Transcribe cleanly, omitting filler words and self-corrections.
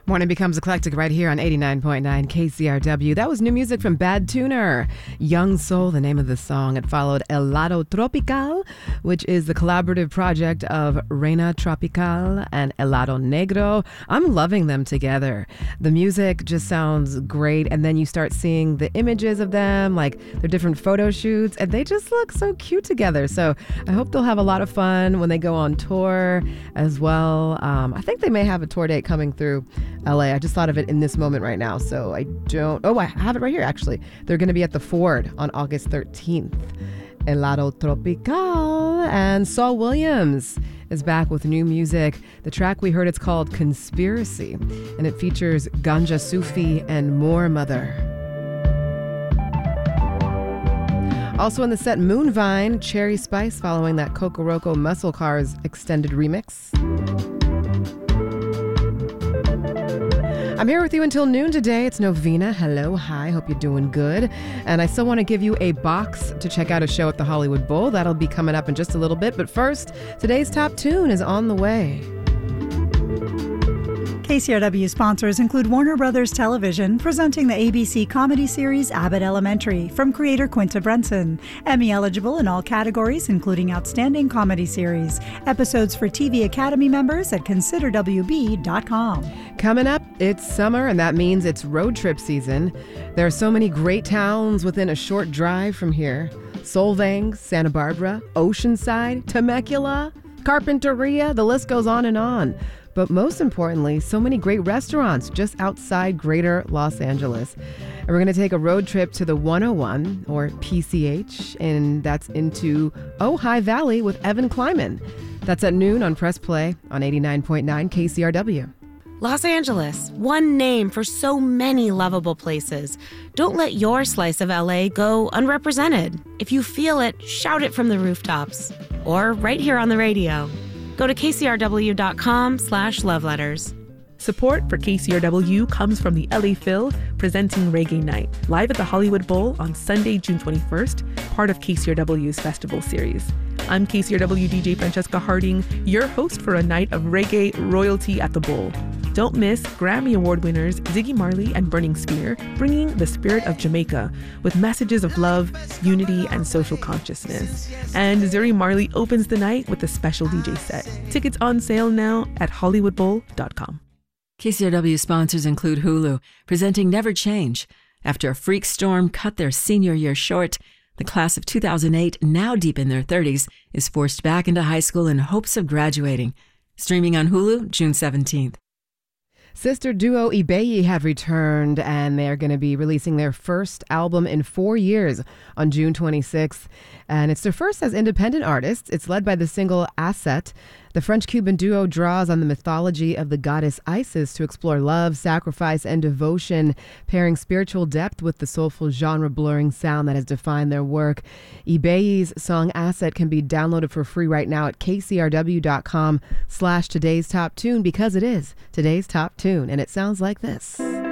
Morning becomes eclectic right here on 89.9 KCRW. That was new music from Bad Tuner. Young Soul, the name of the song. It followed Helado Tropical, which is the collaborative project of Reina Tropical and Helado Negro. I'm loving them together. The music just sounds great, and then you start seeing the images of them, like their different photo shoots, and they just look so cute together. So I hope they'll have a lot of fun when they go on tour as well. I think they may have a tour date coming through LA. I just thought of it in this moment right now, so I have it right here actually. They're going to be at the Ford on August 13th. Helado Tropical. And Saul Williams is back with new music. The track we heard, it's called Conspiracy, and it features Ganja Sufi and More Mother. Also in the set, Moonvine, Cherry Spice, following that Kokoroko Muscle Cars extended remix. I'm here with you until noon today. It's Novena. Hello, hi, hope you're doing good. And I still want to give you a box to check out a show at the Hollywood Bowl. That'll be coming up in just a little bit. But first, today's top tune is on the way. KCRW sponsors include Warner Brothers Television, presenting the ABC comedy series Abbott Elementary from creator Quinta Brunson. Emmy eligible in all categories, including Outstanding Comedy Series. Episodes for TV Academy members at considerwb.com. Coming up, it's summer, and that means it's road trip season. There are so many great towns within a short drive from here. Solvang, Santa Barbara, Oceanside, Temecula, Carpinteria, the list goes on and on. But most importantly, so many great restaurants just outside greater Los Angeles. And we're going to take a road trip to the 101, or PCH, and that's into Ojai Valley with Evan Kleiman. That's at noon on Press Play on 89.9 KCRW. Los Angeles, one name for so many lovable places. Don't let your slice of LA go unrepresented. If you feel it, shout it from the rooftops. Or right here on the radio. Go to kcrw.com/loveletters. Support for KCRW comes from the LA Phil, presenting Reggae Night, live at the Hollywood Bowl on Sunday, June 21st, part of KCRW's festival series. I'm KCRW DJ Francesca Harding, your host for a night of reggae royalty at the Bowl. Don't miss Grammy Award winners Ziggy Marley and Burning Spear, bringing the spirit of Jamaica with messages of love, unity, and social consciousness. And Zuri Marley opens the night with a special DJ set. Tickets on sale now at hollywoodbowl.com. KCRW sponsors include Hulu, presenting Never Change. After a freak storm cut their senior year short, the class of 2008, now deep in their 30s, is forced back into high school in hopes of graduating. Streaming on Hulu, June 17th. Sister duo Ibeyi have returned, and they're going to be releasing their first album in 4 years on June 26th. And it's their first as independent artists. It's led by the single Asset. The French-Cuban duo draws on the mythology of the goddess Isis to explore love, sacrifice, and devotion, pairing spiritual depth with the soulful genre-blurring sound that has defined their work. Ibeyi's song Asset can be downloaded for free right now at kcrw.com/today's top tune, because it is today's top tune, and it sounds like this.